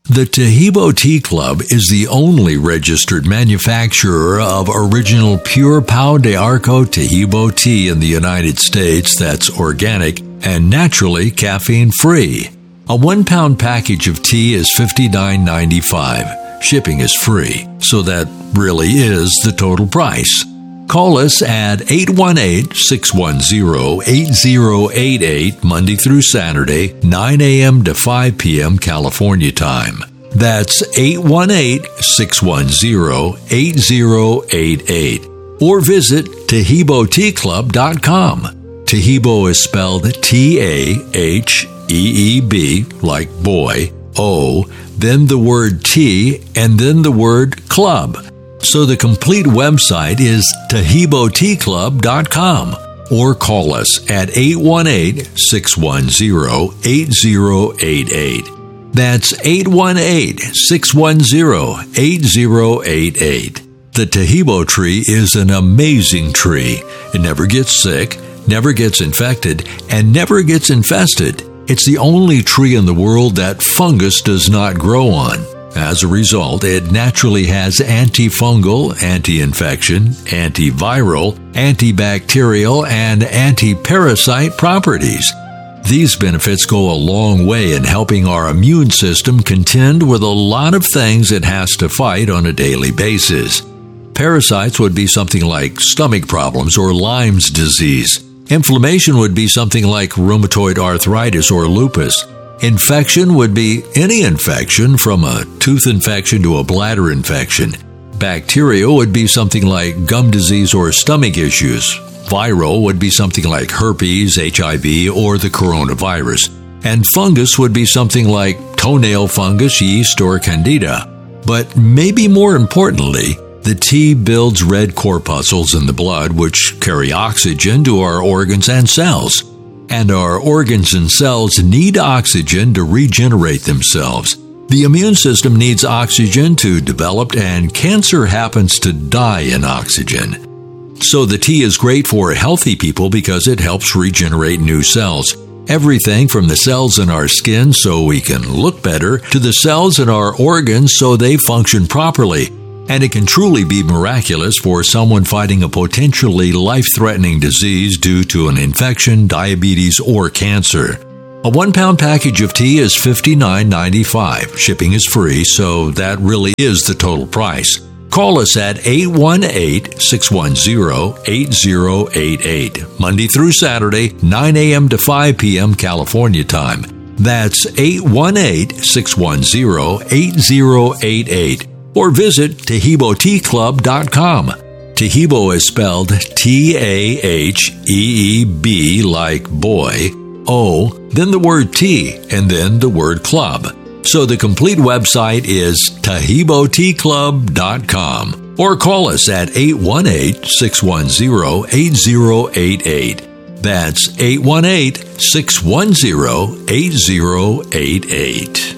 The Taheebo Tea Club is the only registered manufacturer of original pure Pau de Arco Taheebo tea in the United States that's organic and naturally caffeine-free. A 1 pound package of tea is $59.95. Shipping is free, so that really is the total price. Call us at 818-610-8088 Monday through Saturday, 9 a.m. to 5 p.m. California time. That's 818-610-8088. Or visit TaheeboTeaClub.com. Taheebo is spelled T-A-H-E-E-B, like boy, O, then the word tea, and then the word club. So the complete website is TaheeboTeaClub.com, or call us at 818-610-8088. That's 818-610-8088. The Taheebo tree is an amazing tree. It never gets sick, never gets infected, and never gets infested. It's the only tree in the world that fungus does not grow on. As a result, it naturally has antifungal, anti-infection, antiviral, antibacterial, and anti-parasite properties. These benefits go a long way in helping our immune system contend with a lot of things it has to fight on a daily basis. Parasites would be something like stomach problems or Lyme's disease. Inflammation would be something like rheumatoid arthritis or lupus. Infection would be any infection from a tooth infection to a bladder infection. Bacteria would be something like gum disease or stomach issues. Viral would be something like herpes, HIV, or the coronavirus. And fungus would be something like toenail fungus, yeast, or candida. But maybe more importantly, the tea builds red corpuscles in the blood which carry oxygen to our organs and cells. And our organs and cells need oxygen to regenerate themselves. The immune system needs oxygen to develop, and cancer happens to die in oxygen. So the tea is great for healthy people because it helps regenerate new cells. Everything from the cells in our skin so we can look better to the cells in our organs so they function properly. And it can truly be miraculous for someone fighting a potentially life-threatening disease due to an infection, diabetes, or cancer. A 1 pound package of tea is $59.95. Shipping is free, so that really is the total price. Call us at 818-610-8088, Monday through Saturday, 9 a.m. to 5 p.m. California time. That's 818-610-8088. Or visit TaheeboTeaClub.com. Taheebo is spelled T-A-H-E-E-B, like boy, O, then the word tea, and then the word club. So the complete website is TaheeboTeaClub.com. Or call us at 818-610-8088. That's 818-610-8088.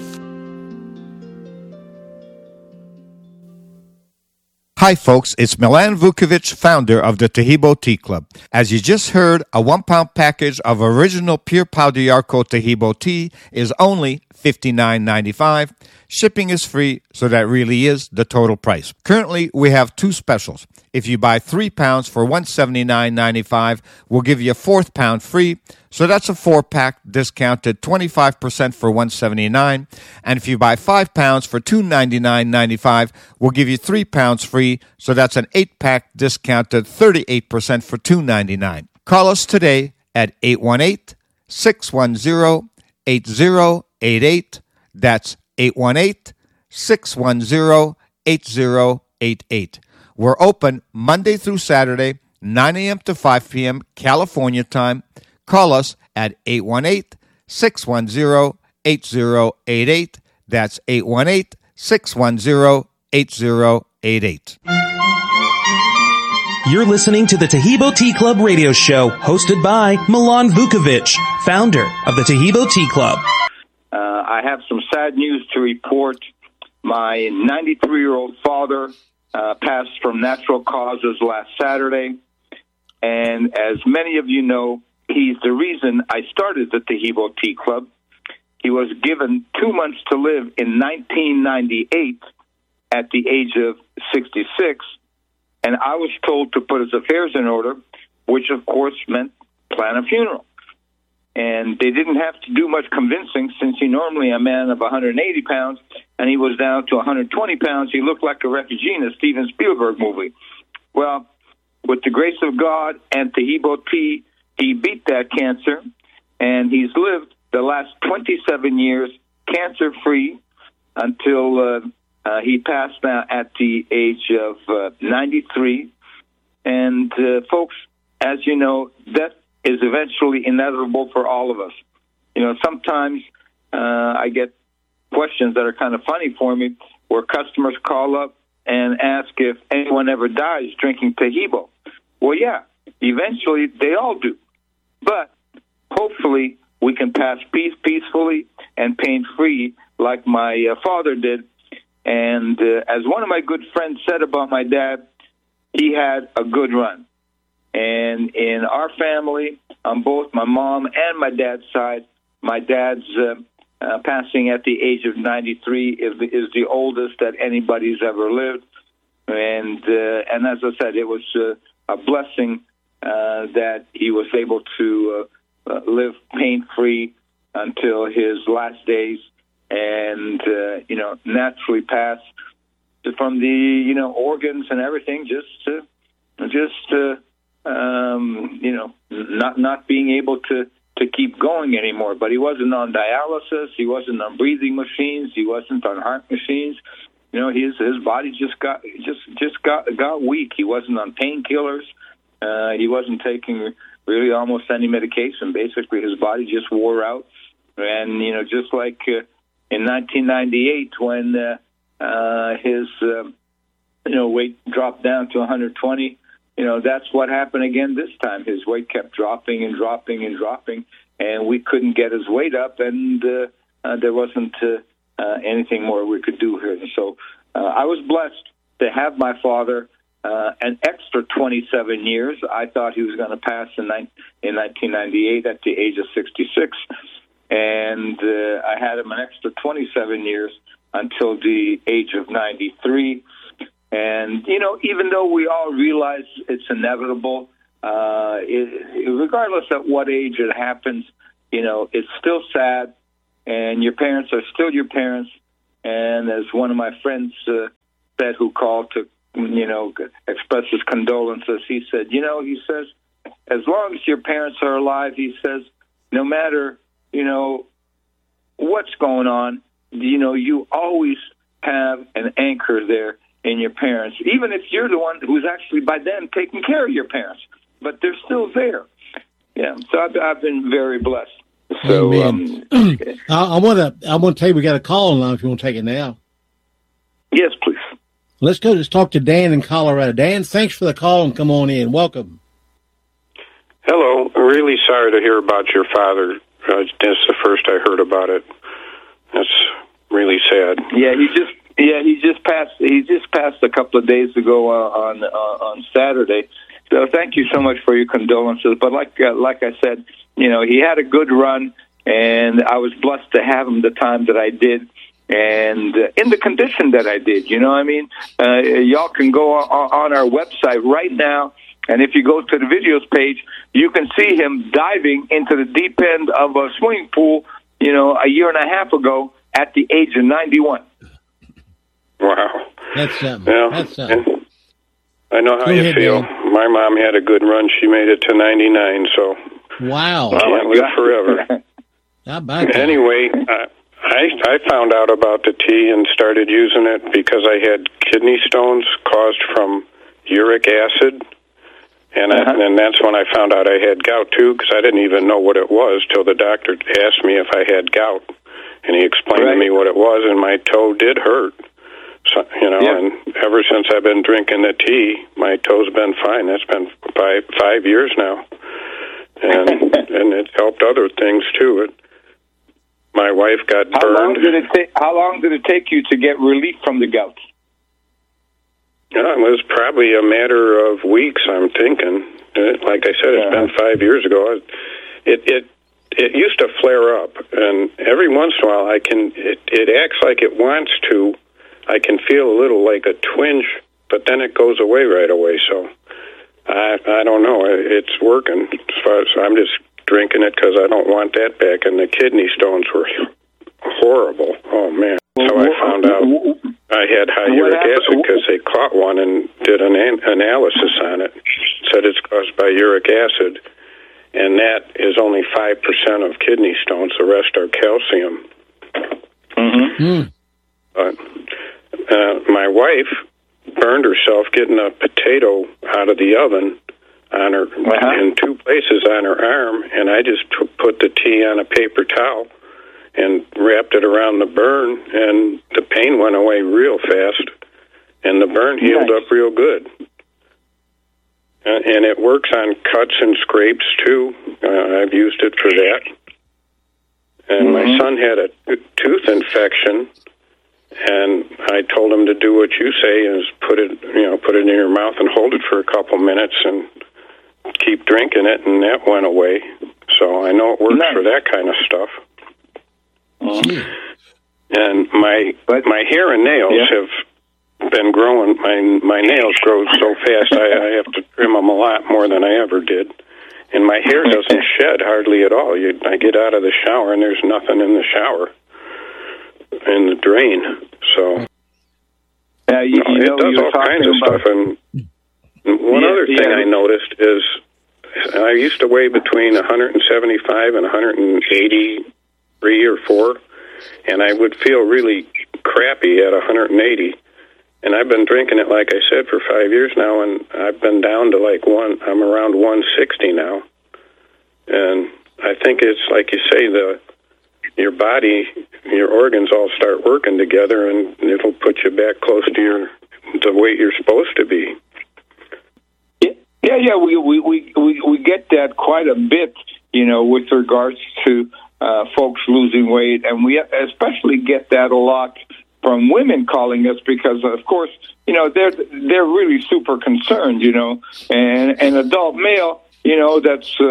Hi folks, it's Milan Vukovic, founder of the Taheebo Tea Club. As you just heard, a 1 pound package of original pure Pau de Arco Taheebo tea is only $59.95. Shipping is free, so that really is the total price. Currently, we have 2 specials. If you buy 3 pounds for $179.95, we'll give you a 4th pound free. So that's a 4-pack discounted 25% for $179. And if you buy 5 pounds for $299.95, we'll give you 3 pounds free. So that's an 8-pack discounted 38% for $299. Call us today at 818-610-8088. That's 818-610-8088. We're open Monday through Saturday, 9 a.m. to 5 p.m. California time. Call us at 818-610-8088. That's 818-610-8088. You're listening to the Taheebo Tea Club radio show, hosted by Milan Vukovic, founder of the Taheebo Tea Club. I have some sad news to report. My 93-year-old father passed from natural causes last Saturday. And as many of you know, he's the reason I started the Taheebo Tea Club. he was given 2 months to live in 1998 at the age of 66, and I was told to put his affairs in order, which of course meant plan a funeral. And they didn't have to do much convincing, since he's normally a man of 180 pounds, and he was down to 120 pounds. He looked like a refugee in a Steven Spielberg movie. Well, with the grace of God and Taheebo Tea, he beat that cancer, and he's lived the last 27 years cancer-free until he passed now at the age of 93. And, folks, as you know, death is eventually inevitable for all of us. You know, sometimes I get questions that are kind of funny for me, where customers call up and ask if anyone ever dies drinking Taheebo. Well, yeah, eventually they all do. But hopefully we can pass peacefully and pain-free like my father did. And as one of my good friends said about my dad, he had a good run. And in our family, on both my mom and my dad's side, my dad's passing at the age of 93 is the oldest that anybody's ever lived. And as I said, it was a blessing that he was able to live pain-free until his last days, and naturally pass from the organs and everything, not being able to keep going anymore. But he wasn't on dialysis, he wasn't on breathing machines, he wasn't on heart machines. His body just got weak. He wasn't on painkillers. He wasn't taking really almost any medication. Basically, his body just wore out. And just like in 1998, when his weight dropped down to 120. That's what happened again this time. His weight kept dropping and dropping and dropping, and we couldn't get his weight up, and there wasn't anything more we could do here. So I was blessed to have my father an extra 27 years. I thought he was going to pass in 1998 at the age of 66, and I had him an extra 27 years until the age of 93. And, even though we all realize it's inevitable, regardless at what age it happens, it's still sad, and your parents are still your parents. And as one of my friends said, who called to, express his condolences, he said, he says, as long as your parents are alive, he says, no matter, what's going on, you always have an anchor there in your parents, even if you're the one who's actually by then taking care of your parents, but they're still there. Yeah, so I've been very blessed. So I want to tell you, we got a call on line if you want to take it now. Yes, please. Let's talk to Dan in Colorado. Dan, thanks for the call and come on in. Welcome. Hello. I'm really sorry to hear about your father. That's the first I heard about it. That's really sad. Yeah, he just passed. He just passed a couple of days ago on Saturday. So thank you so much for your condolences. But like I said, he had a good run, and I was blessed to have him the time that I did, and in the condition that I did. Y'all can go on our website right now, and if you go to the videos page, you can see him diving into the deep end of a swimming pool, a year and a half ago at the age of 91. Wow. That's something. Yeah. That's something. I know how Go you ahead, feel. Dan. My mom had a good run. She made it to 99, so Wow. can't live forever. How about that? Anyway, I found out about the tea and started using it because I had kidney stones caused from uric acid. And that's when I found out I had gout, too, because I didn't even know what it was till the doctor asked me if I had gout. And he explained to me what it was, and my toe did hurt. So, and ever since I've been drinking the tea, my toe's been fine. That's been 5 years now. And it's helped other things, too. My wife got burned. How long did it take you to get relief from the gout? It was probably a matter of weeks, I'm thinking. Like I said, it's been 5 years ago. it used to flare up, and every once in a while it acts like it wants to. I can feel a little like a twinge, but then it goes away right away. So I don't know. It's working. As far as I'm just drinking it because I don't want that back. And the kidney stones were horrible. Oh man! So I found out I had high uric acid because they caught one and did an analysis on it. Said it's caused by uric acid. And that is only 5% of kidney stones. The rest are calcium. Mm-hmm. But my wife burned herself getting a potato out of the oven on her in two places on her arm, and I just put the tea on a paper towel and wrapped it around the burn, and the pain went away real fast, and the burn healed up real good. And it works on cuts and scrapes, too. I've used it for that. And my son had a tooth infection, and I told him to do what you say, is put it in your mouth and hold it for a couple minutes and keep drinking it, and that went away. So I know it works for that kind of stuff. And my hair and nails have been growing. My nails grow so fast I have to trim them a lot more than I ever did. And my hair doesn't shed hardly at all. I get out of the shower and there's nothing in the shower, in the drain. So it does all kinds of stuff. And one other thing I noticed is I used to weigh between 175 and 183 or 4, and I would feel really crappy at 180. And I've been drinking it, like I said, for 5 years now, and I've been down to I'm around 160 now. And I think it's like you say, your body, your organs all start working together, and it'll put you back close to the weight you're supposed to be. Yeah, we get that quite a bit, with regards to folks losing weight, and we especially get that a lot from women calling us because, of course, they're really super concerned, and an adult male, that's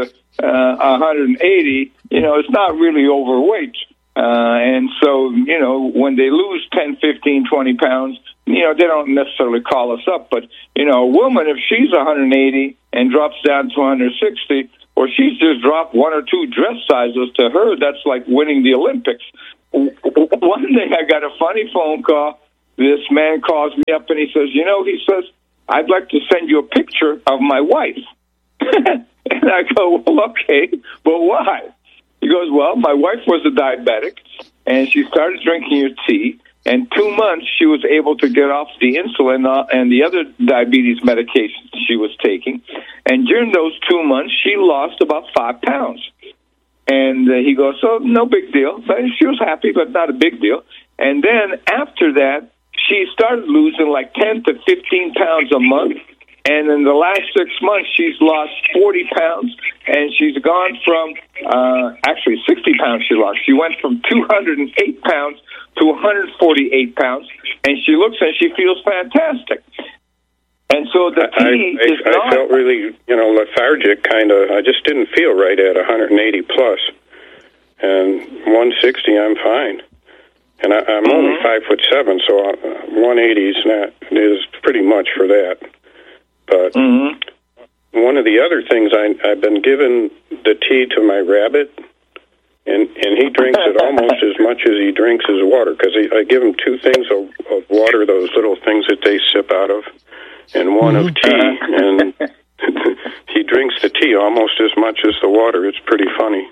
180, it's not really overweight. And so, when they lose 10, 15, 20 pounds, they don't necessarily call us up. But, a woman, if she's 180 and drops down to 160, or she's just dropped 1 or 2 dress sizes, to her, that's like winning the Olympics. One day I got a funny phone call. This man calls me up and he says, I'd like to send you a picture of my wife. And I go, well, okay, but why? He goes, well, my wife was a diabetic, and she started drinking your tea, and 2 months she was able to get off the insulin and the other diabetes medications she was taking. And during those 2 months, she lost about 5 pounds. And he goes, so no big deal. But she was happy, but not a big deal. And then after that, she started losing like 10 to 15 pounds a month. And in the last 6 months, she's lost 40 pounds. And she's gone from, actually 60 pounds she lost. She went from 208 pounds to 148 pounds. And she looks and she feels fantastic. And so the tea is not... I felt really, lethargic, kind of. I just didn't feel right at 180 plus. And 160, I'm fine. And I'm only 5'7", so 180 is pretty much for that. But one of the other things, I've been giving the tea to my rabbit, and he drinks it almost as much as he drinks his water, because I give him 2 things of water, those little things that they sip out of, and 1 of tea, and he drinks the tea almost as much as the water. It's pretty funny.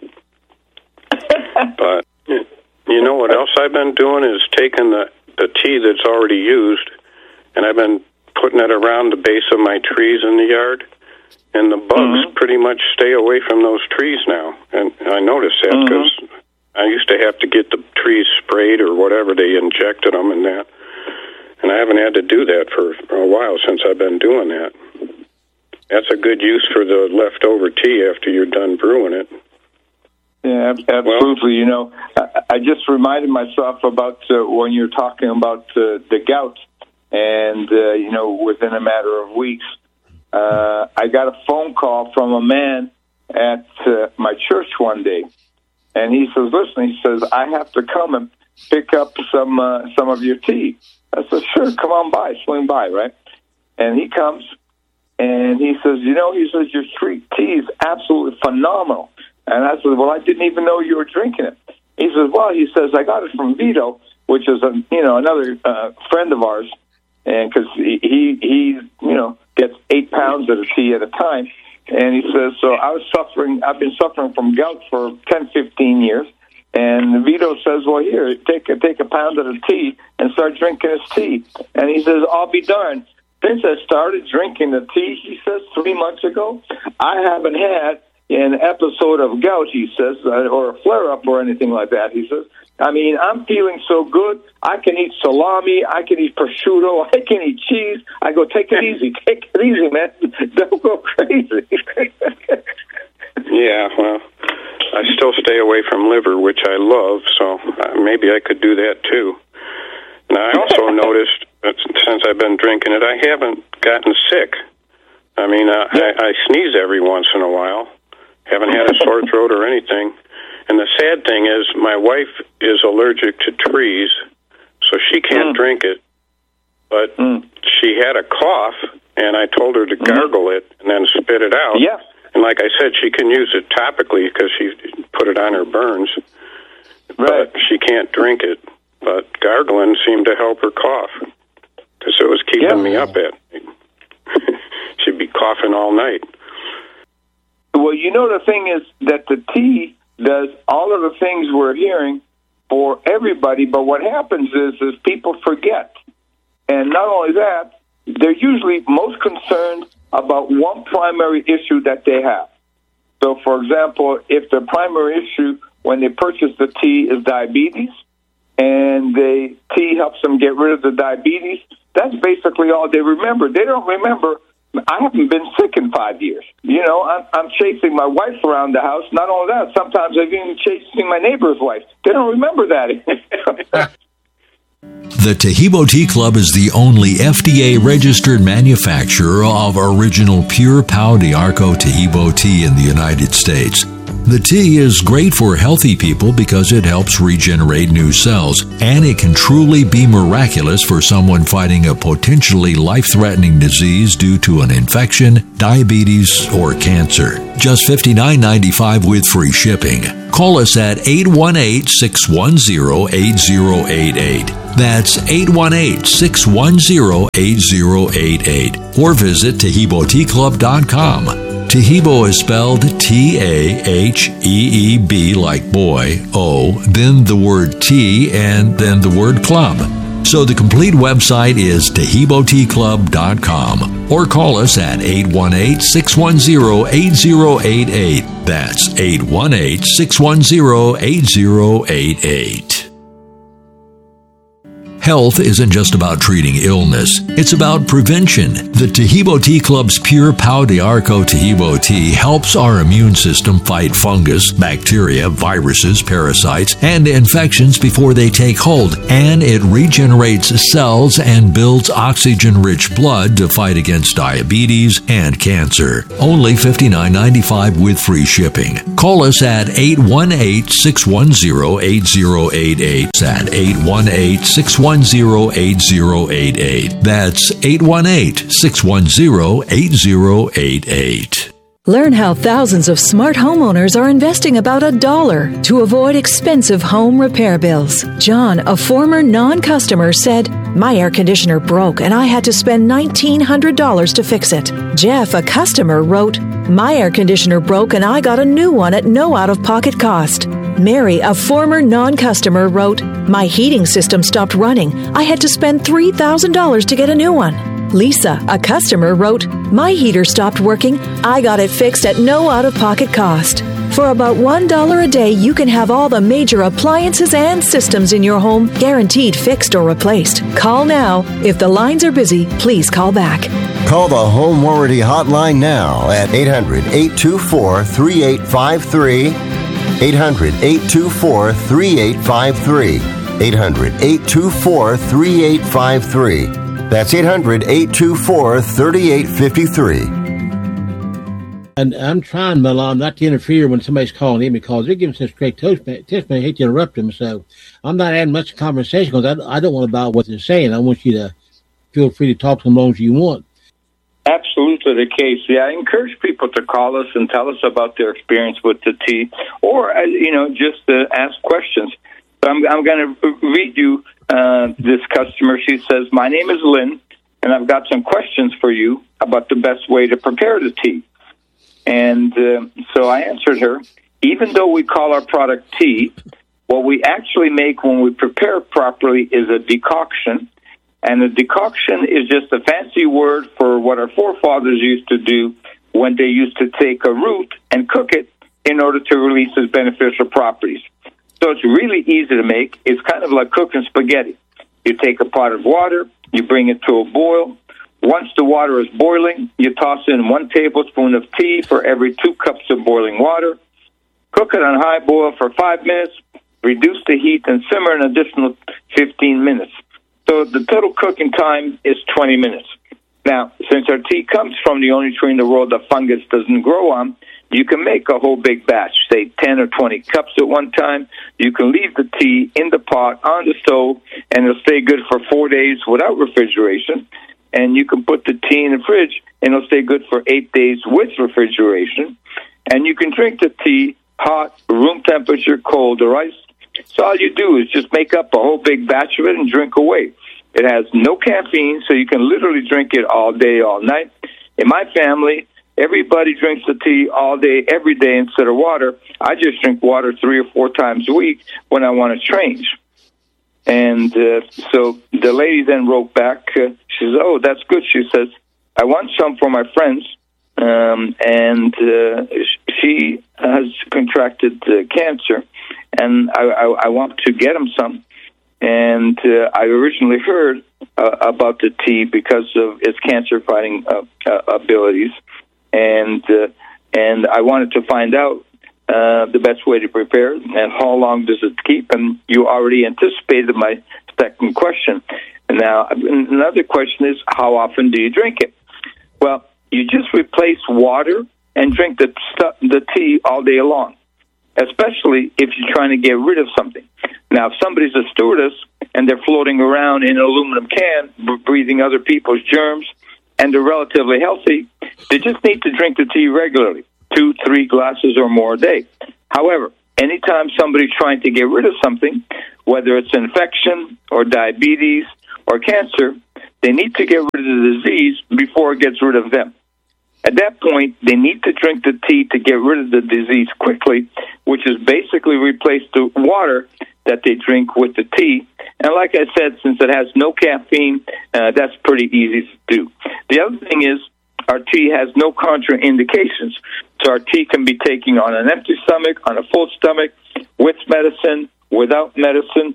But you know what else I've been doing is taking the tea that's already used, and I've been putting it around the base of my trees in the yard, and the bugs pretty much stay away from those trees now. And I noticed that because I used to have to get the trees sprayed or whatever, they injected them and that. And I haven't had to do that for a while since I've been doing that. That's a good use for the leftover tea after you're done brewing it. Yeah, absolutely. Well, I just reminded myself about when you're talking about the gout, and, within a matter of weeks, I got a phone call from a man at my church one day, And he says, listen, he says, I have to come and pick up some of your tea. I said, sure, come on by, swing by, right? And he comes, and he says, he says, your street tea is absolutely phenomenal. And I said, well, I didn't even know you were drinking it. He says, well, he says, I got it from Vito, which is, another friend of ours, and because he gets 8 pounds of the tea at a time. And he says, so I've been suffering from gout for 10, 15 years. And Vito says, well, here, take a pound of the tea and start drinking his tea. And he says, I'll be darned. Since I started drinking the tea, he says, 3 months ago, I haven't had an episode of gout, he says, or a flare-up or anything like that, he says. I mean, I'm feeling so good. I can eat salami. I can eat prosciutto. I can eat cheese. I go, take it easy. Take it easy, man. Don't go crazy. Yeah, well, I still stay away from liver, which I love, so maybe I could do that too. Now, I also noticed that since I've been drinking it, I haven't gotten sick. I mean, I sneeze every once in a while. Haven't had a sore throat or anything. And the sad thing is my wife is allergic to trees, so she can't drink it. But she had a cough, and I told her to gargle it and then spit it out. Yeah. And like I said, she can use it topically because she put it on her burns. Right. But she can't drink it. But gargling seemed to help her cough because it was keeping me up at night. She'd be coughing all night. Well, the thing is that the tea does all of the things we're hearing for everybody, but what happens is people forget. And not only that, they're usually most concerned about one primary issue that they have. So, for example, if the primary issue when they purchase the tea is diabetes, and the tea helps them get rid of the diabetes, that's basically all they remember. They don't remember, I haven't been sick in 5 years. I'm chasing my wife around the house. Not only that, sometimes I'm even chasing my neighbor's wife. They don't remember that. The Taheebo Tea Club is the only FDA-registered manufacturer of original pure Pau d'Arco Taheebo tea in the United States. The tea is great for healthy people because it helps regenerate new cells, and it can truly be miraculous for someone fighting a potentially life-threatening disease due to an infection, diabetes, or cancer. Just $59.95 with free shipping. Call us at 818-610-8088. That's 818-610-8088. Or visit TaheeboTeaClub.com. Taheebo is spelled T-A-H-E-E-B like boy, O, then the word tea, and then the word club. So the complete website is TaheeboTeaClub.com. Or call us at 818-610-8088. That's 818-610-8088. Health isn't just about treating illness. It's about prevention. The Taheebo Tea Club's Pure Pau d'Arco Taheebo tea helps our immune system fight fungus, bacteria, viruses, parasites, and infections before they take hold, and it regenerates cells and builds oxygen-rich blood to fight against diabetes and cancer. Only $59.95 with free shipping. Call us at 818-610-8088. At 818-610-8088. That's 818-610-8088. Learn how thousands of smart homeowners are investing about $1 to avoid expensive home repair bills. John, a former non-customer, said, "My air conditioner broke and I had to spend $1,900 to fix it." Jeff, a customer, wrote, "My air conditioner broke and I got a new one at no out-of-pocket cost." Mary, a former non-customer, wrote, "My heating system stopped running. I had to spend $3,000 to get a new one." Lisa, a customer, wrote, "My heater stopped working. I got it fixed at no out-of-pocket cost." For about $1 a day, you can have all the major appliances and systems in your home guaranteed fixed or replaced. Call now. If the lines are busy, please call back. Call the Home Warranty Hotline now at 800-824-3853. 800-824-3853. 800-824-3853. That's 800-824-3853. And I'm trying, Milan, not to interfere when somebody's calling in because they're giving such great testimony. I hate to interrupt them, so I'm not adding much conversation because I don't want to about what they're saying. I want you to feel free to talk to them as long as you want. Absolutely the case. Yeah, I encourage people to call us and tell us about their experience with the tea, or just ask questions. So I'm going to read you this customer. She says, "My name is Lynn, and I've got some questions for you about the best way to prepare the tea." And so I answered her, even though we call our product tea, what we actually make when we prepare it properly is a decoction. And a decoction is just a fancy word for what our forefathers used to do when they used to take a root and cook it in order to release its beneficial properties. So it's really easy to make. It's kind of like cooking spaghetti. You take a pot of water, you bring it to a boil. Once the water is boiling, you toss in 1 tablespoon of tea for every 2 cups of boiling water. Cook it on high boil for 5 minutes, reduce the heat, and simmer an additional 15 minutes. So the total cooking time is 20 minutes. Now, since our tea comes from the only tree in the world that fungus doesn't grow on, you can make a whole big batch, say 10 or 20 cups at one time. You can leave the tea in the pot on the stove, and it'll stay good for 4 days without refrigeration. And you can put the tea in the fridge, and it'll stay good for 8 days with refrigeration. And you can drink the tea hot, room temperature, cold, or iced. So all you do is just make up a whole big batch of it and drink away. It has no caffeine, so you can literally drink it all day, all night. In my family, everybody drinks the tea all day, every day instead of water. I just drink water 3 or 4 times a week when I want to change. And so the lady then wrote back. She says, "Oh, that's good." She says, "I want some for my friends, and she has contracted cancer, and I want to get them some." And I originally heard about the tea because of its cancer-fighting abilities, and I wanted to find out the best way to prepare it and how long does it keep. And you already anticipated my second question. And now another question is, how often do you drink it? Well, you just replace water and drink the tea all day long, especially if you're trying to get rid of something. Now, if somebody's a stewardess and they're floating around in an aluminum can, breathing other people's germs, and they're relatively healthy, they just need to drink the tea regularly, 2-3 glasses or more a day. However, anytime somebody's trying to get rid of something, whether it's infection or diabetes or cancer, they need to get rid of the disease before it gets rid of them. At that point, they need to drink the tea to get rid of the disease quickly, which is basically replace the water that they drink with the tea. And like I said, since it has no caffeine, that's pretty easy to do. The other thing is, our tea has no contraindications. So our tea can be taken on an empty stomach, on a full stomach, with medicine, without medicine,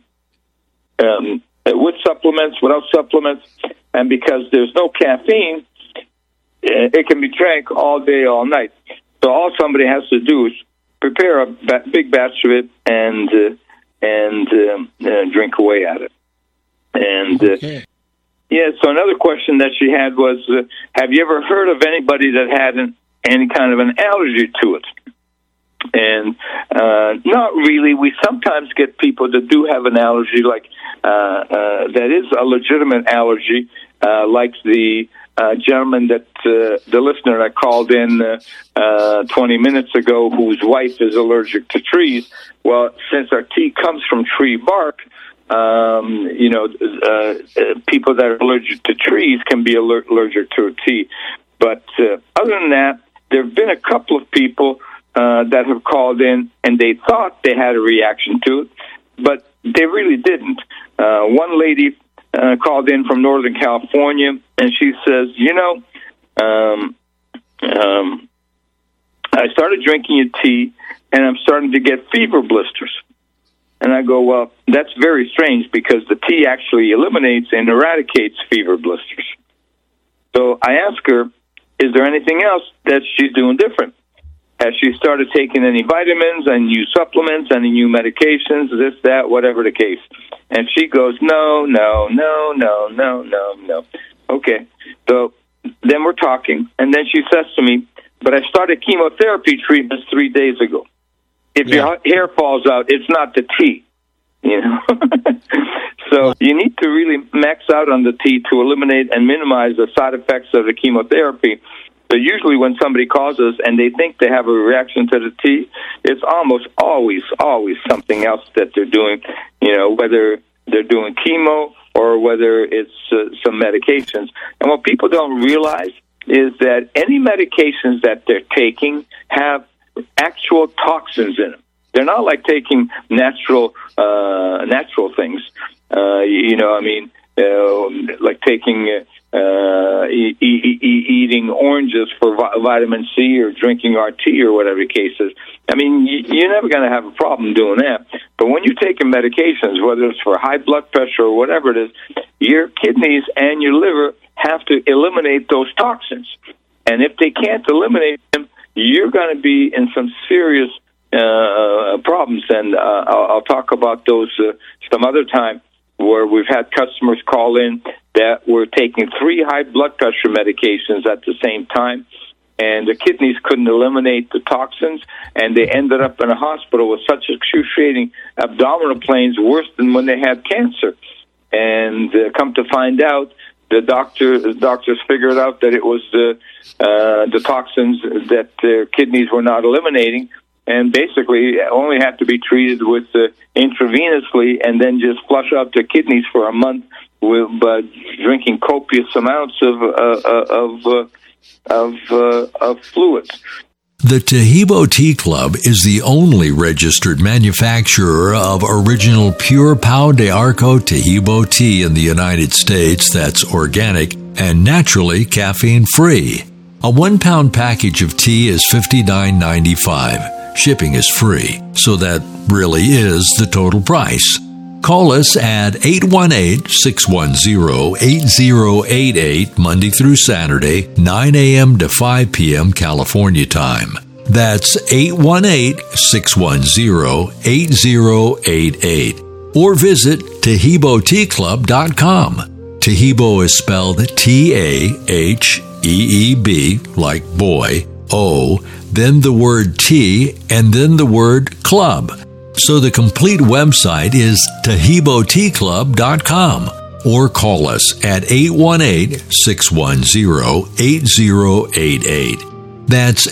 with supplements, without supplements. And because there's no caffeine, it can be drank all day, all night. So all somebody has to do is prepare a big batch of it and drink away at it. And Okay. yeah, so another question that she had was, have you ever heard of anybody that had any kind of an allergy to it? And not really. We sometimes get people that do have an allergy, like that is a legitimate allergy, like the gentleman that the listener that called in 20 minutes ago, whose wife is allergic to trees. Well, since our tea comes from tree bark, people that are allergic to trees can be allergic to a tea. But other than that, there have been a couple of people that have called in and they thought they had a reaction to it, but they really didn't. One lady called in from Northern California, and she says, I started drinking your tea, and I'm starting to get fever blisters. And I go, well, that's very strange because the tea actually eliminates and eradicates fever blisters. So I ask her, is there anything else that she's doing different? Has she started taking any vitamins, any new supplements, any new medications, this, that, whatever the case? And she goes, no. Okay. So then we're talking, and then she says to me, but I started chemotherapy treatments 3 days ago. If your hair falls out, it's not the tea. So you need to really max out on the tea to eliminate and minimize the side effects of the chemotherapy. So usually when somebody calls us and they think they have a reaction to the tea, it's almost always something else that they're doing, whether they're doing chemo or whether it's some medications. And what people don't realize is that any medications that they're taking have actual toxins in them. They're not like taking natural things. Like taking eating oranges for vitamin C or drinking our tea or whatever the case is. I mean, you're never going to have a problem doing that. But when you're taking medications, whether it's for high blood pressure or whatever it is, your kidneys and your liver have to eliminate those toxins. And if they can't eliminate them, you're going to be in some serious problems. And I'll talk about those some other time, where we've had customers call in that were taking 3 high blood pressure medications at the same time, and the kidneys couldn't eliminate the toxins, and they ended up in a hospital with such excruciating abdominal pains, worse than when they had cancer. And come to find out, the doctors figured out that it was the toxins that their kidneys were not eliminating, and basically only had to be treated with intravenously, and then just flush out their kidneys for a month with drinking copious amounts of fluids. The Taheebo Tea Club is the only registered manufacturer of original pure Pau de Arco Taheebo tea in the United States that's organic and naturally caffeine-free. A 1-pound package of tea is $59.95. Shipping is free, so that really is the total price. Call us at 818-610-8088 Monday through Saturday, 9 a.m. to 5 p.m. California time. That's 818-610-8088. Or visit TaheeboTeaClub.com. Taheebo is spelled T-A-H-E-E-B, like boy, O, then the word tea, and then the word club. So the complete website is TaheeboTeaClub.com, or call us at 818-610-8088. That's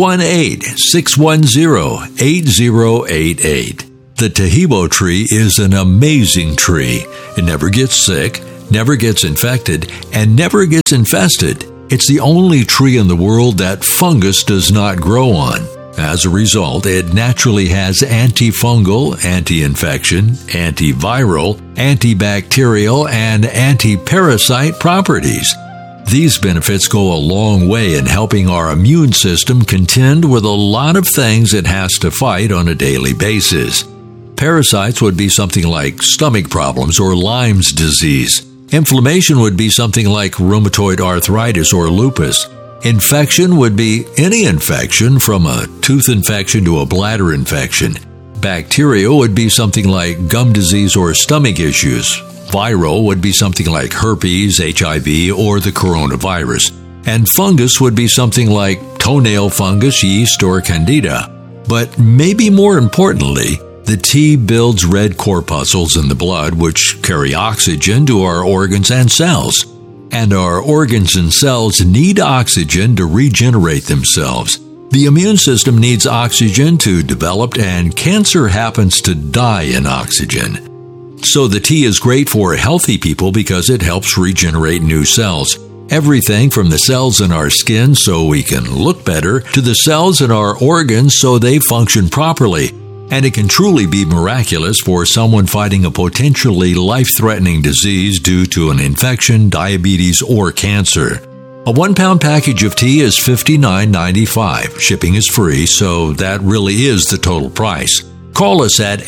818-610-8088. The Taheebo tree is an amazing tree. It never gets sick, never gets infected, and never gets infested. It's the only tree in the world that fungus does not grow on. As a result, it naturally has antifungal, anti-infection, antiviral, antibacterial, and anti-parasite properties. These benefits go a long way in helping our immune system contend with a lot of things it has to fight on a daily basis. Parasites would be something like stomach problems or Lyme's disease. Inflammation would be something like rheumatoid arthritis or lupus. Infection would be any infection, from a tooth infection to a bladder infection. Bacteria would be something like gum disease or stomach issues. Viral would be something like herpes, HIV, or the coronavirus. And fungus would be something like toenail fungus, yeast, or candida. But maybe more importantly, the tea builds red corpuscles in the blood, which carry oxygen to our organs and cells. And our organs and cells need oxygen to regenerate themselves. The immune system needs oxygen to develop, and cancer happens to die in oxygen. So the tea is great for healthy people because it helps regenerate new cells. Everything from the cells in our skin so we can look better to the cells in our organs so they function properly. And it can truly be miraculous for someone fighting a potentially life-threatening disease due to an infection, diabetes, or cancer. A 1-pound package of tea is $59.95. Shipping is free, so that really is the total price. Call us at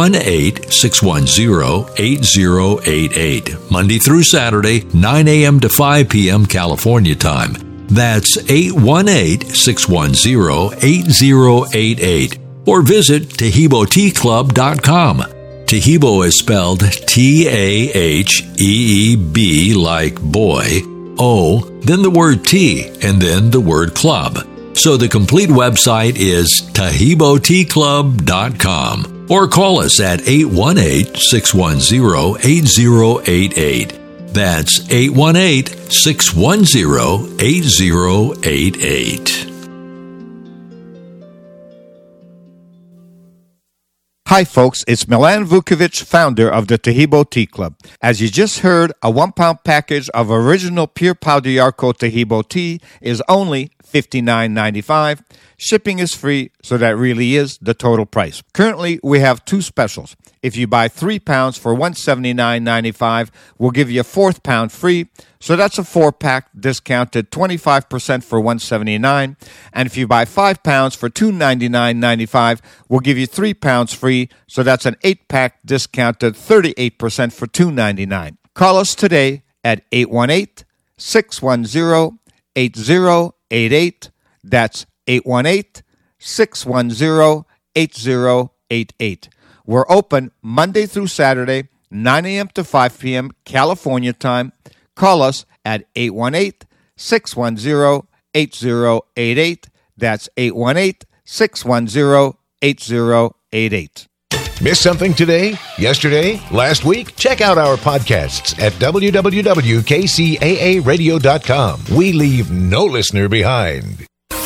818-610-8088, Monday through Saturday, 9 a.m. to 5 p.m. California time. That's 818-610-8088. Or visit TaheeboTeaClub.com. Taheebo is spelled T-A-H-E-E-B, like boy, O, then the word tea, and then the word club. So the complete website is TaheeboTeaClub.com or call us at 818-610-8088. That's 818-610-8088. Hi, folks. It's Milan Vukovic, founder of the Taheebo Tea Club. As you just heard, a 1-pound package of original pure Pau d'Arco Taheebo tea is only $59.95. Shipping is free, so that really is the total price. Currently, we have 2 specials. If you buy 3 pounds for $179.95, we'll give you a 4th pound free. So that's a 4-pack discounted 25% for $179. And if you buy 5 pounds for $299.95, we'll give you 3 pounds free. So that's an 8-pack discounted 38% for $299. Call us today at 818-610-8088. That's 818-610-8088. We're open Monday through Saturday, 9 a.m. to 5 p.m. California time. Call us at 818-610-8088. That's 818-610-8088. Miss something today, yesterday, last week? Check out our podcasts at www.kcaaradio.com. We leave no listener behind.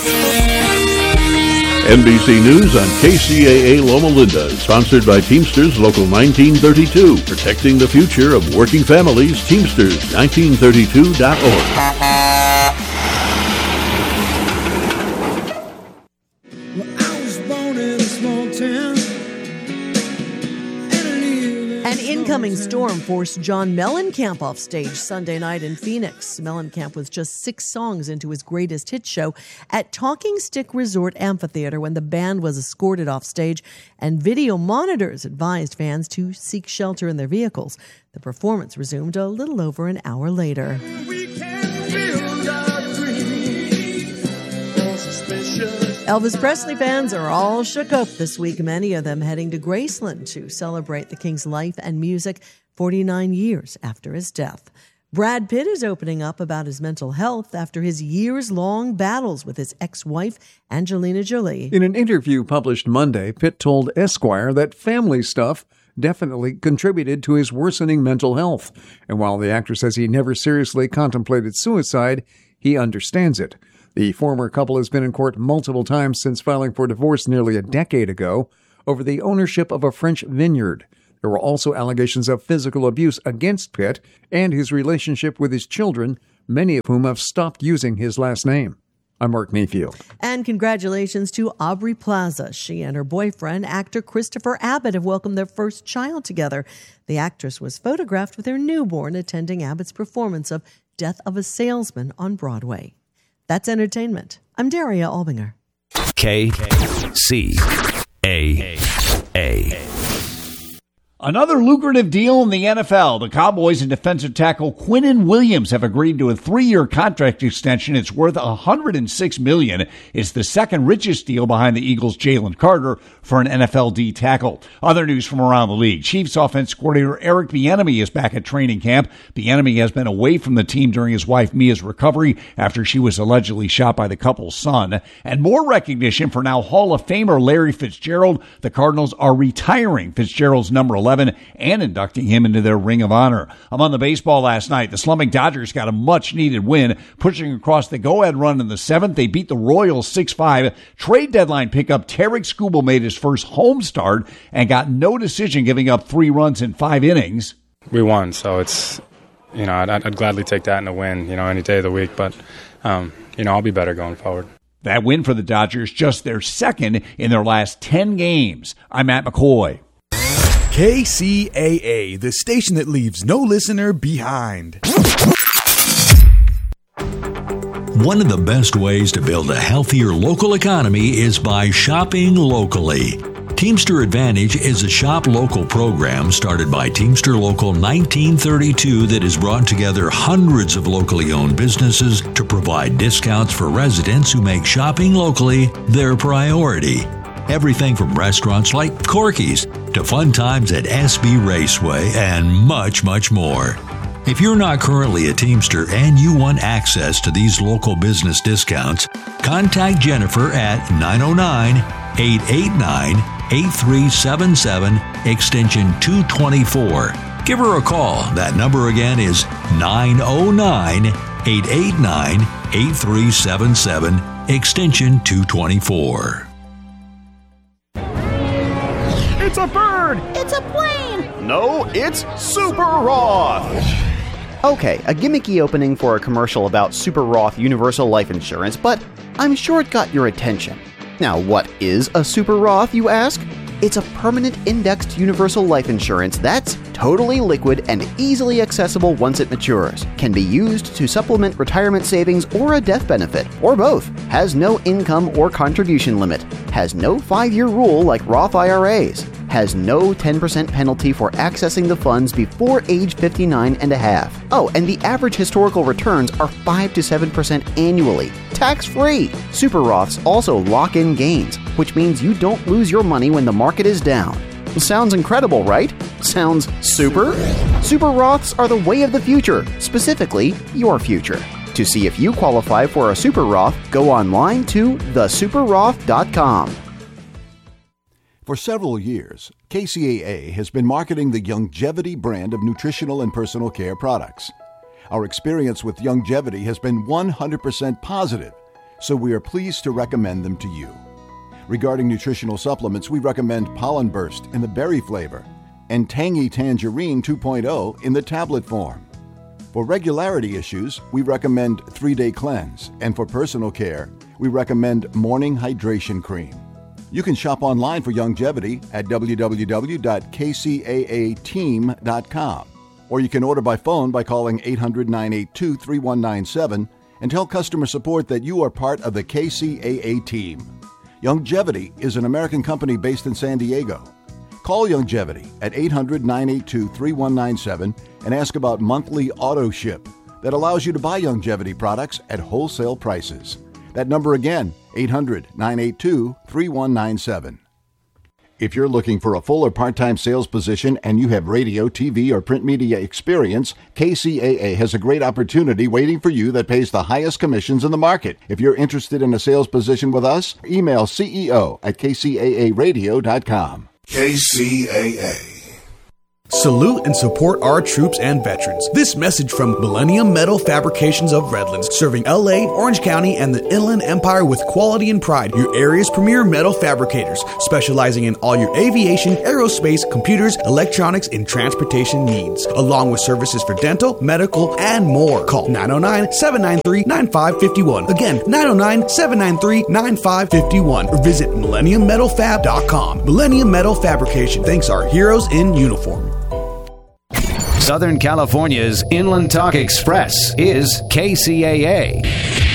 NBC News on KCAA Loma Linda, sponsored by Teamsters Local 1932, protecting the future of working families. Teamsters1932.org. An incoming storm forced John Mellencamp off stage Sunday night in Phoenix. Mellencamp was just 6 songs into his greatest hit show at Talking Stick Resort Amphitheater when the band was escorted off stage and video monitors advised fans to seek shelter in their vehicles. The performance resumed a little over an hour later. Elvis Presley fans are all shook up this week, many of them heading to Graceland to celebrate the King's life and music 49 years after his death. Brad Pitt is opening up about his mental health after his years-long battles with his ex-wife, Angelina Jolie. In an interview published Monday, Pitt told Esquire that family stuff definitely contributed to his worsening mental health. And while the actor says he never seriously contemplated suicide, he understands it. The former couple has been in court multiple times since filing for divorce nearly a decade ago over the ownership of a French vineyard. There were also allegations of physical abuse against Pitt and his relationship with his children, many of whom have stopped using his last name. I'm Mark Mayfield. And congratulations to Aubrey Plaza. She and her boyfriend, actor Christopher Abbott, have welcomed their first child together. The actress was photographed with her newborn attending Abbott's performance of Death of a Salesman on Broadway. That's entertainment. I'm Daria Albinger. KCAA. Another lucrative deal in the NFL. The Cowboys and defensive tackle Quinnen Williams have agreed to a 3-year contract extension. It's worth $106 million. It's the second richest deal behind the Eagles' Jalen Carter for an NFL D tackle. Other news from around the league. Chiefs offense coordinator Eric Bieniemy is back at training camp. Bieniemy has been away from the team during his wife Mia's recovery after she was allegedly shot by the couple's son. And more recognition for now Hall of Famer Larry Fitzgerald. The Cardinals are retiring Fitzgerald's number 11 and inducting him into their Ring of Honor. Among the baseball last night, the slumming Dodgers got a much-needed win, pushing across the go-ahead run in the 7th. They beat the Royals 6-5. Trade deadline pickup Tarek Skubal made his first home start and got no decision, giving up 3 runs in 5 innings. We won, so it's, I'd gladly take that in a win, any day of the week. But, I'll be better going forward. That win for the Dodgers, just their second in their last 10 games. I'm Matt McCoy. KCAA, the station that leaves no listener behind. One of the best ways to build a healthier local economy is by shopping locally. Teamster Advantage is a shop local program started by Teamster Local 1932 that has brought together hundreds of locally owned businesses to provide discounts for residents who make shopping locally their priority. Everything from restaurants like Corky's to fun times at SB Raceway and much, much more. If you're not currently a Teamster and you want access to these local business discounts, contact Jennifer at 909-889-8377, extension 224. Give her a call. That number again is 909-889-8377, extension 224. It's a bird! It's a plane! No, it's Super Roth! Okay, a gimmicky opening for a commercial about Super Roth Universal Life Insurance, but I'm sure it got your attention. Now, what is a Super Roth, you ask? It's a permanent indexed universal life insurance that's totally liquid and easily accessible once it matures. Can be used to supplement retirement savings or a death benefit, or both. Has no income or contribution limit. Has no 5-year rule like Roth IRAs. Has no 10% penalty for accessing the funds before age 59 and a half. Oh, and the average historical returns are 5 to 7% annually, tax-free. Super Roths also lock in gains, which means you don't lose your money when the market is down. Sounds incredible, right? Sounds super? Super Roths are the way of the future, specifically your future. To see if you qualify for a Super Roth, go online to thesuperroth.com. For several years, KCAA has been marketing the Youngevity brand of nutritional and personal care products. Our experience with Youngevity has been 100% positive, so we are pleased to recommend them to you. Regarding nutritional supplements, we recommend Pollen Burst in the berry flavor and Tangy Tangerine 2.0 in the tablet form. For regularity issues, we recommend 3-Day Cleanse, and for personal care, we recommend Morning Hydration Cream. You can shop online for Youngevity at www.kcaateam.com, or you can order by phone by calling 800-982-3197 and tell customer support that you are part of the KCAA team. Youngevity is an American company based in San Diego. Call Youngevity at 800-982-3197 and ask about monthly auto ship that allows you to buy Youngevity products at wholesale prices. That number again, 800-982-3197. If you're looking for a full or part-time sales position and you have radio, TV, or print media experience, KCAA has a great opportunity waiting for you that pays the highest commissions in the market. If you're interested in a sales position with us, email CEO@kcaaradio.com. KCAA. Salute and support our troops and veterans. This message from Millennium Metal Fabrications of Redlands, serving LA, Orange County, and the Inland Empire with quality and pride. Your area's premier metal fabricators, specializing in all your aviation, aerospace, computers, electronics, and transportation needs, along with services for dental, medical, and more. Call 909-793-9551. Again, 909-793-9551. Or visit MillenniumMetalFab.com. Millennium Metal Fabrication thanks our heroes in uniform. Southern California's Inland Talk Express is KCAA.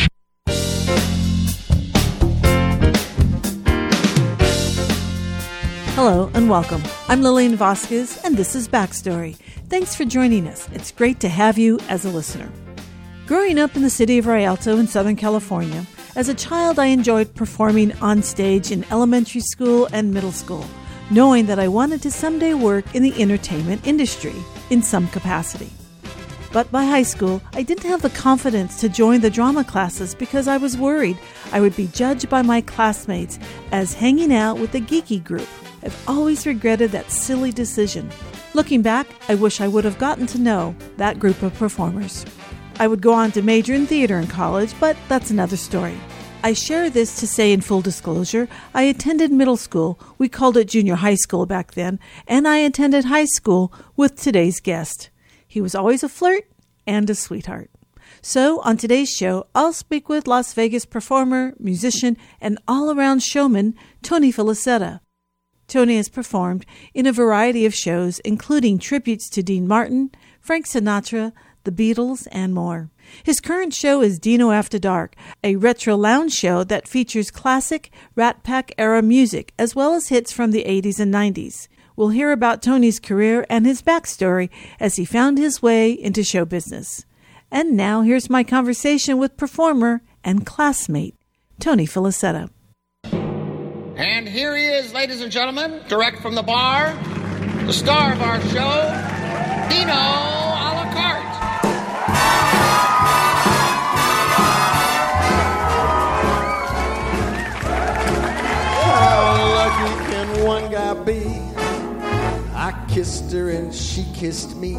Hello and welcome. I'm Lillian Vasquez, and this is Backstory. Thanks for joining us. It's great to have you as a listener. Growing up in the city of Rialto in Southern California, as a child I enjoyed performing on stage in elementary school and middle school, knowing that I wanted to someday work in the entertainment industry in some capacity. But by high school, I didn't have the confidence to join the drama classes because I was worried I would be judged by my classmates as hanging out with the geeky group. I've always regretted that silly decision. Looking back, I wish I would have gotten to know that group of performers. I would go on to major in theater in college, but that's another story. I share this to say in full disclosure, I attended middle school, we called it junior high school back then, and I attended high school with today's guest. He was always a flirt and a sweetheart. So on today's show, I'll speak with Las Vegas performer, musician, and all-around showman, Tony Felicetta. Tony has performed in a variety of shows, including tributes to Dean Martin, Frank Sinatra, the Beatles, and more. His current show is Dino After Dark, a retro lounge show that features classic Rat Pack-era music as well as hits from the 80s and 90s. We'll hear about Tony's career and his backstory as he found his way into show business. And now here's my conversation with performer and classmate, Tony Felicetta. And here he is, ladies and gentlemen, direct from the bar, the star of our show, Dino a la carte. kissed her and she kissed me,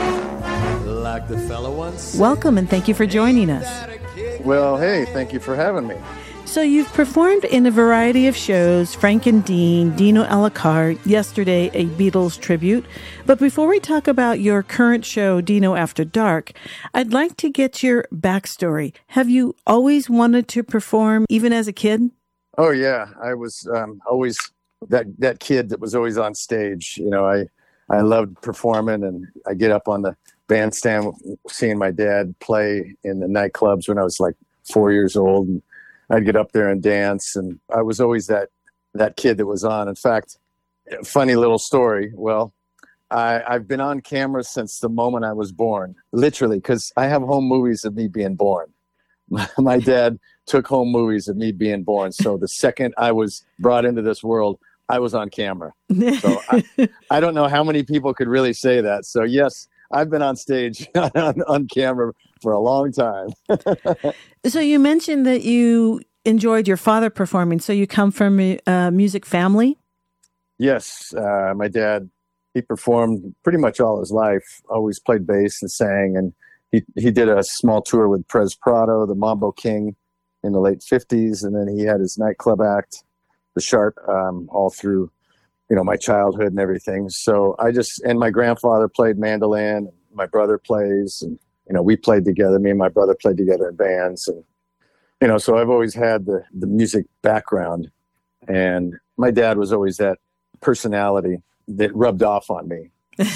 like the fella once said. Welcome and thank you for joining us. Well, hey, thank you for having me. So you've performed in a variety of shows, Frank and Dean, Dino a la carte, yesterday a Beatles tribute. But before we talk about your current show, Dino After Dark, I'd like to get your backstory. Have you always wanted to perform, even as a kid? Oh, yeah. I was always that kid that was always on stage. You know, I loved performing, and I get up on the bandstand seeing my dad play in the nightclubs when I was like 4 years old. And I'd get up there and dance, and I was always that kid that was on. In fact, funny little story. Well, I've been on camera since the moment I was born, literally, because I have home movies of me being born. My dad took home movies of me being born. So the second I was brought into this world, I was on camera. So I don't know how many people could really say that. So yes, I've been on stage on camera for a long time. So you mentioned that you enjoyed your father performing. So you come from a music family? Yes. My dad, he performed pretty much all his life, always played bass and sang. And he did a small tour with Perez Prado, the Mambo King, in the late 50s. And then he had his nightclub act, The Sharp, all through, you know, my childhood and everything. So and my grandfather played mandolin, my brother plays, and, you know, we played together. Me and my brother played together in bands. And, you know, so I've always had the music background. And my dad was always that personality that rubbed off on me.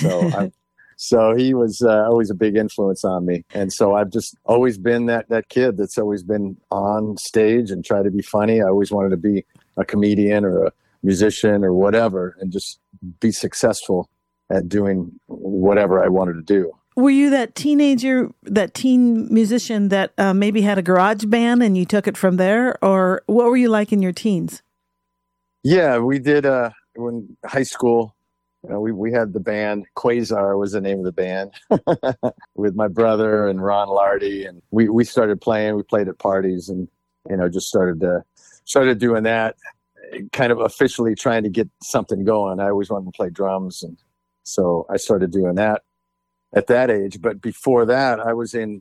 So he was always a big influence on me. And so I've just always been that kid that's always been on stage and try to be funny. I always wanted to be a comedian or a musician or whatever, and just be successful at doing whatever I wanted to do. Were you that teen musician that maybe had a garage band and you took it from there? Or what were you like in your teens? Yeah, we did in high school. You know, we had the band, Quasar was the name of the band, with my brother and Ron Lardy. And we started playing. We played at parties and, you know, just started doing that, kind of officially trying to get something going. I always wanted to play drums. And so I started doing that at that age. But before that, I was in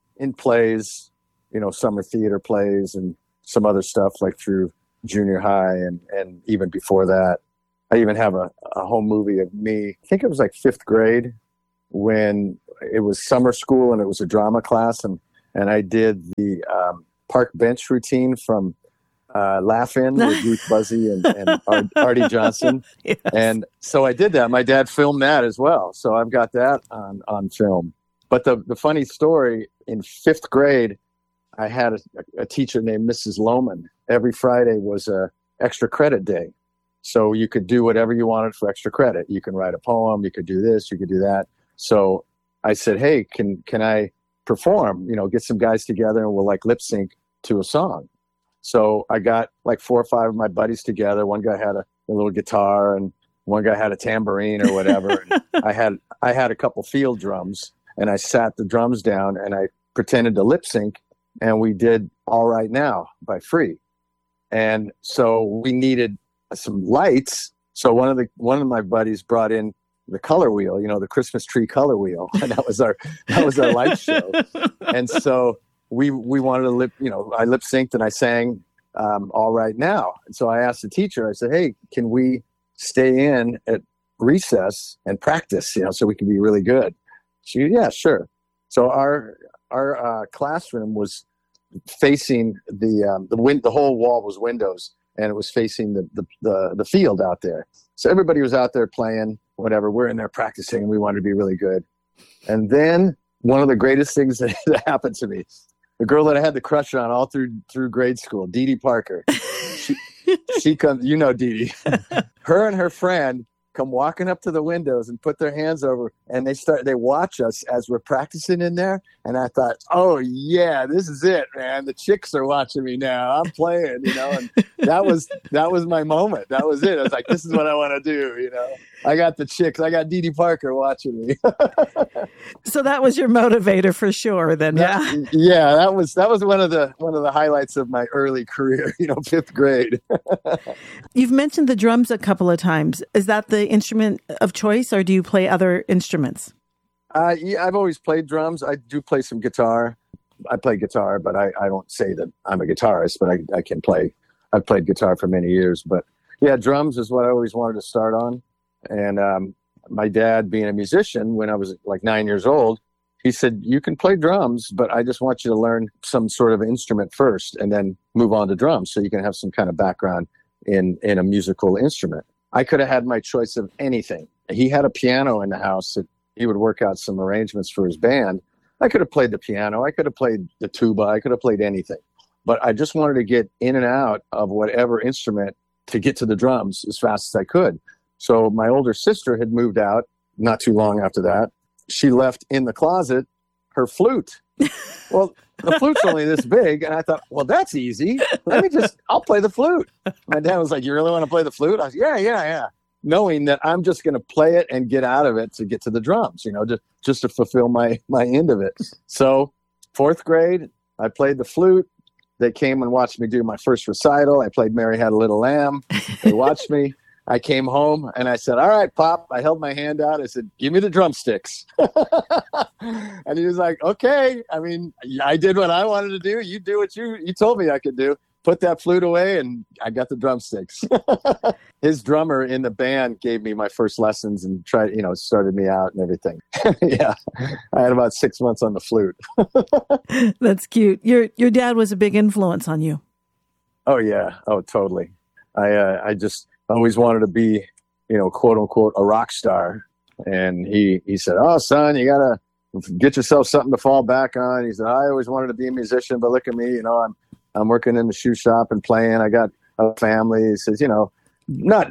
plays, you know, summer theater plays and some other stuff like through junior high. And even before that, I even have a home movie of me. I think it was like 5th grade when it was summer school and it was a drama class. And I did the park bench routine from Laugh-In with Ruth Buzzy and Artie Johnson. Yes. And so I did that. My dad filmed that as well. So I've got that on film. But the funny story, in 5th grade, I had a teacher named Mrs. Lohman. Every Friday was a extra credit day. So you could do whatever you wanted for extra credit. You can write a poem, you could do this, you could do that. So I said, hey, can I perform? You know, get some guys together and we'll like lip sync to a song. So I got like 4 or 5 of my buddies together. One guy had a little guitar and one guy had a tambourine or whatever. And I had a couple field drums, and I sat the drums down and I pretended to lip sync, and we did All Right Now by Free. And so we needed some lights. So one of my buddies brought in the color wheel, you know, the Christmas tree color wheel, and that was our light show. And so we wanted to I lip synced and I sang All Right Now. And so I asked the teacher, I said, hey, can we stay in at recess and practice, you know, so we can be really good? She said, yeah, sure. So our classroom was facing the whole wall was windows, and it was facing the field out there. So everybody was out there playing, whatever. We're in there practicing, and we wanted to be really good. And then one of the greatest things that happened to me, the girl that I had the crush on all through grade school, Dee Dee Parker, she comes, you know, Dee Dee, her and her friend come walking up to the windows and put their hands over, and they watch us as we're practicing in there. And I thought, oh yeah, this is it, man. The chicks are watching me now. I'm playing, you know, and that was my moment. That was it. I was like, this is what I want to do. You know, I got the chicks. I got Dee Dee Parker watching me. So that was your motivator for sure then. Yeah. Yeah. That was one of the highlights of my early career, you know, 5th grade. You've mentioned the drums a couple of times. Is that instrument of choice, or do you play other instruments? Yeah, I've always played drums. I do play some guitar. I play guitar, but I don't say that I'm a guitarist, but I can play. I've played guitar for many years. But yeah, drums is what I always wanted to start on. And my dad, being a musician, when I was like 9 years old, he said, you can play drums, but I just want you to learn some sort of instrument first and then move on to drums so you can have some kind of background in a musical instrument. I could have had my choice of anything. He had a piano in the house that he would work out some arrangements for his band. I could have played the piano. I could have played the tuba. I could have played anything. But I just wanted to get in and out of whatever instrument to get to the drums as fast as I could. So my older sister had moved out not too long after that. She left in the closet her flute. Well, the flute's only this big. And I thought, well, that's easy. I'll play the flute. My dad was like, you really want to play the flute? I was like, yeah. Knowing that I'm just going to play it and get out of it to get to the drums, just to fulfill my end of it. So 4th grade, I played the flute. They came and watched me do my first recital. I played Mary Had a Little Lamb. They watched me. I came home and I said, all right, Pop. I held my hand out. I said, give me the drumsticks. And he was like, okay. I mean, I did what I wanted to do. You do what you told me I could do. Put that flute away, and I got the drumsticks. His drummer in the band gave me my first lessons and started me out and everything. Yeah, I had about 6 months on the flute. That's cute. Your dad was a big influence on you. Oh yeah, oh totally. I just always wanted to be, quote unquote, a rock star, and he said, "Oh son, you gotta get yourself something to fall back on." He said, "I always wanted to be a musician, but look at me, I'm working in the shoe shop and playing. I got a family." He says, not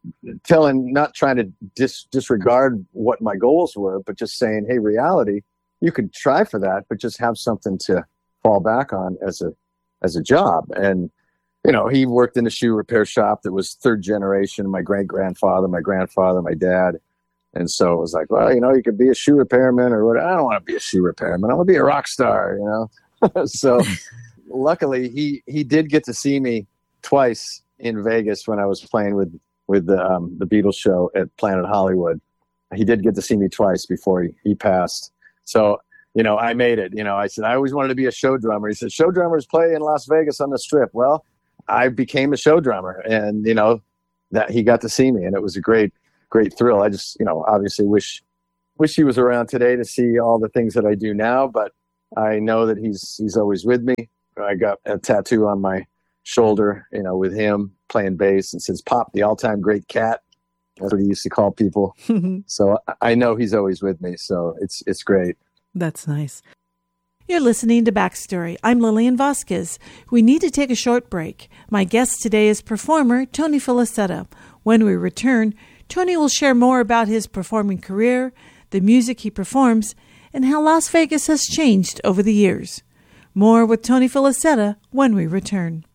trying to disregard what my goals were, but just saying, hey, reality, you could try for that, but just have something to fall back on as a job. And, he worked in a shoe repair shop that was 3rd generation, my great-grandfather, my grandfather, my dad. And so it was like, well, you could be a shoe repairman or what. I don't want to be a shoe repairman. I want to be a rock star, So luckily, he did get to see me twice in Vegas when I was playing with the Beatles show at Planet Hollywood. He did get to see me twice before he passed. So, I made it. I said, I always wanted to be a show drummer. He said, show drummers play in Las Vegas on the Strip. Well, I became a show drummer, and, that he got to see me, and it was a great, great thrill. I just, obviously wish he was around today to see all the things that I do now, but I know that he's always with me. I got a tattoo on my shoulder, with him playing bass, and says, Pop, the all-time great cat. That's what he used to call people. So I know he's always with me. So it's great. That's nice. You're listening to Backstory. I'm Lillian Vasquez. We need to take a short break. My guest today is performer Tony Felicetta. When we return, Tony will share more about his performing career, the music he performs, and how Las Vegas has changed over the years. More with Tony Felicetta when we return.